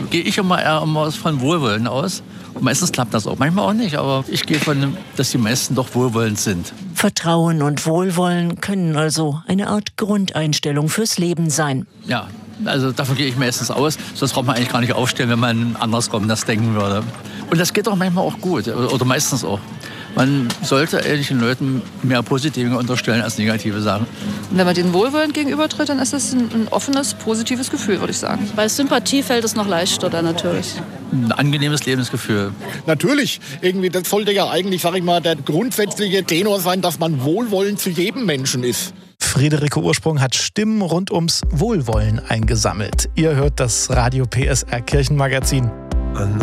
gehe ich eher von Wohlwollen aus. Und meistens klappt das auch, manchmal auch nicht, aber ich gehe von, dass die meisten doch wohlwollend sind. Vertrauen und Wohlwollen können also eine Art Grundeinstellung fürs Leben sein. Ja, also davon gehe ich meistens aus. Sonst braucht man eigentlich gar nicht aufstellen, wenn man andersrum das denken würde. Und das geht auch manchmal auch gut, oder meistens auch. Man sollte eigentlich den Leuten mehr Positive unterstellen als negative Sachen. Und wenn man denen wohlwollend gegenübertritt, dann ist das ein offenes, positives Gefühl, würde ich sagen. Bei Sympathie fällt es noch leichter dann natürlich. Ein angenehmes Lebensgefühl. Natürlich, irgendwie, das sollte ja eigentlich, sag ich mal, der grundsätzliche Tenor sein, dass man wohlwollend zu jedem Menschen ist. Friederike Ursprung hat Stimmen rund ums Wohlwollen eingesammelt. Ihr hört das Radio PSR Kirchenmagazin.